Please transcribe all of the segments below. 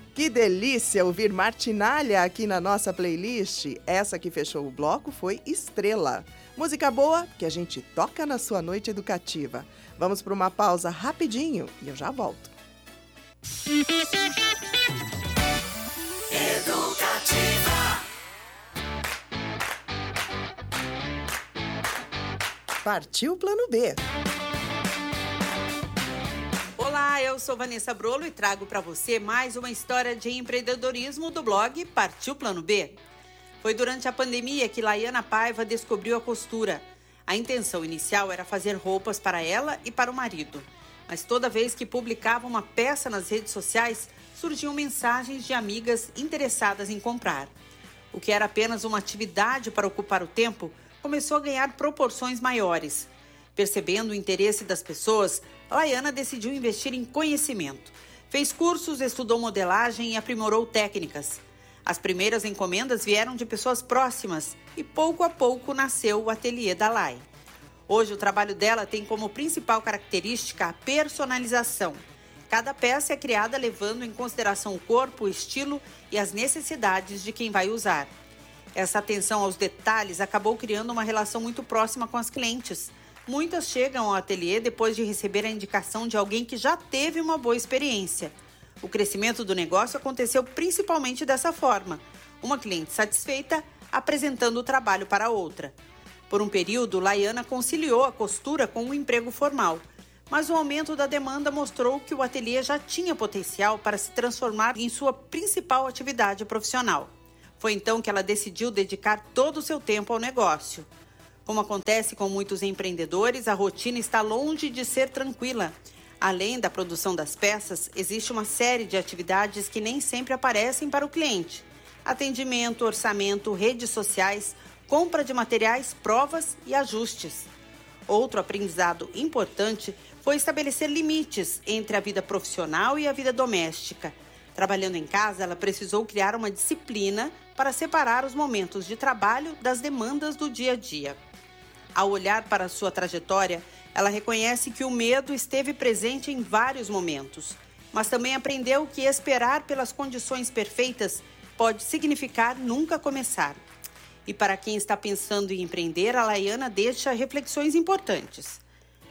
Que delícia ouvir Martinalha aqui na nossa playlist. Essa que fechou o bloco foi Estrela. Música boa que a gente toca na sua noite educativa. Vamos para uma pausa rapidinho e eu já volto. Educativa. Partiu Plano B. Olá, eu sou Vanessa Brolo e trago para você mais uma história de empreendedorismo do blog Partiu Plano B. Foi durante a pandemia que Laiana Paiva descobriu a costura. A intenção inicial era fazer roupas para ela e para o marido. Mas toda vez que publicava uma peça nas redes sociais, surgiam mensagens de amigas interessadas em comprar. O que era apenas uma atividade para ocupar o tempo, começou a ganhar proporções maiores. Percebendo o interesse das pessoas, Laiana decidiu investir em conhecimento. Fez cursos, estudou modelagem e aprimorou técnicas. As primeiras encomendas vieram de pessoas próximas e pouco a pouco nasceu o ateliê da Lai. Hoje o trabalho dela tem como principal característica a personalização. Cada peça é criada levando em consideração o corpo, o estilo e as necessidades de quem vai usar. Essa atenção aos detalhes acabou criando uma relação muito próxima com as clientes. Muitas chegam ao ateliê depois de receber a indicação de alguém que já teve uma boa experiência. O crescimento do negócio aconteceu principalmente dessa forma. Uma cliente satisfeita apresentando o trabalho para outra. Por um período, Laiana conciliou a costura com um emprego formal. Mas o aumento da demanda mostrou que o ateliê já tinha potencial para se transformar em sua principal atividade profissional. Foi então que ela decidiu dedicar todo o seu tempo ao negócio. Como acontece com muitos empreendedores, a rotina está longe de ser tranquila. Além da produção das peças, existe uma série de atividades que nem sempre aparecem para o cliente. Atendimento, orçamento, redes sociais, compra de materiais, provas e ajustes. Outro aprendizado importante foi estabelecer limites entre a vida profissional e a vida doméstica. Trabalhando em casa, ela precisou criar uma disciplina para separar os momentos de trabalho das demandas do dia a dia. Ao olhar para a sua trajetória, ela reconhece que o medo esteve presente em vários momentos, mas também aprendeu que esperar pelas condições perfeitas pode significar nunca começar. E para quem está pensando em empreender, a Laiana deixa reflexões importantes.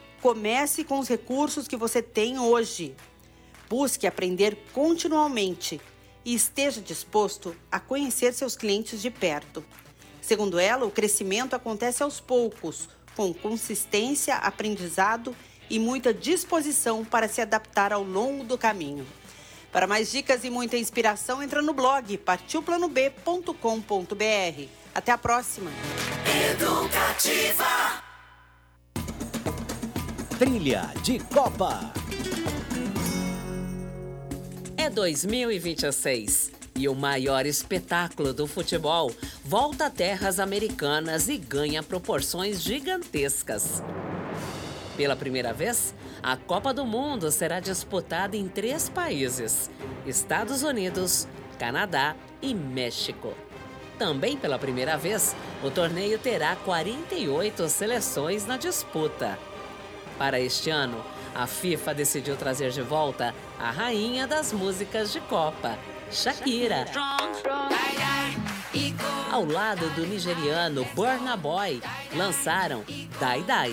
Comece com os recursos que você tem hoje. Busque aprender continuamente e esteja disposto a conhecer seus clientes de perto. Segundo ela, o crescimento acontece aos poucos, com consistência, aprendizado e muita disposição para se adaptar ao longo do caminho. Para mais dicas e muita inspiração, entra no blog partiuplanob.com.br. Até a próxima! Educativa. Trilha de Copa. É 2026 e o maior espetáculo do futebol volta a terras americanas e ganha proporções gigantescas. Pela primeira vez, a Copa do Mundo será disputada em 3 países: Estados Unidos, Canadá e México. Também pela primeira vez, o torneio terá 48 seleções na disputa. Para este ano, a FIFA decidiu trazer de volta a rainha das músicas de Copa, Shakira. Ao lado do nigeriano Burna Boy, lançaram Dai Dai.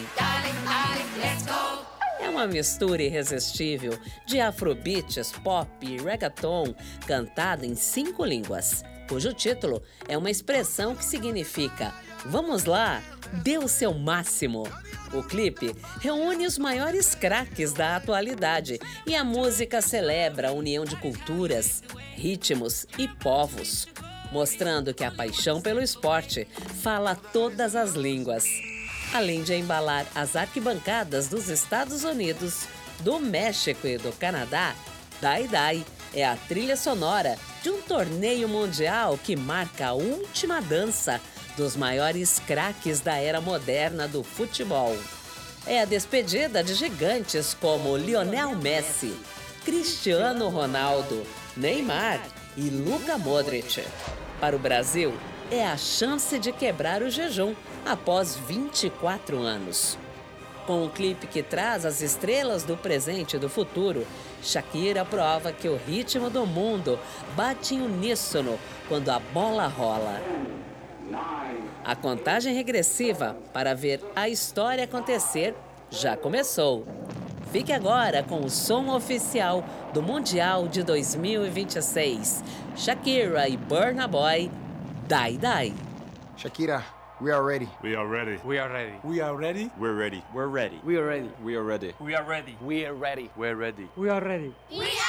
É uma mistura irresistível de afrobeats, pop e reggaeton cantada em 5 línguas, cujo título é uma expressão que significa "Vamos lá, dê o seu máximo". O clipe reúne os maiores craques da atualidade e a música celebra a união de culturas, ritmos e povos, mostrando que a paixão pelo esporte fala todas as línguas. Além de embalar as arquibancadas dos Estados Unidos, do México e do Canadá, Dai Dai é a trilha sonora de um torneio mundial que marca a última dança dos maiores craques da era moderna do futebol. É a despedida de gigantes como Lionel Messi, Cristiano Ronaldo, Neymar e Luka Modric. Para o Brasil, é a chance de quebrar o jejum após 24 anos. Com um clipe que traz as estrelas do presente e do futuro, Shakira prova que o ritmo do mundo bate em uníssono quando a bola rola. A contagem regressiva para ver a história acontecer já começou. Fique agora com o som oficial do Mundial de 2026. Shakira e Burna Boy, Die Die. Shakira, we are ready. We are ready. We are ready. We are ready. We're ready. We're ready. We are ready. We are ready. We are ready. We are ready. We're ready. We are ready. We are